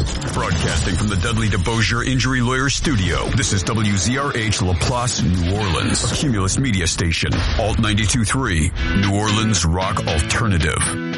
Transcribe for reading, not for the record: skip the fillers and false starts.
Broadcasting from the Dudley DeBosier Injury Lawyer Studio, this is WZRH LaPlace, New Orleans, a Cumulus media station, Alt 92.3, New Orleans Rock Alternative.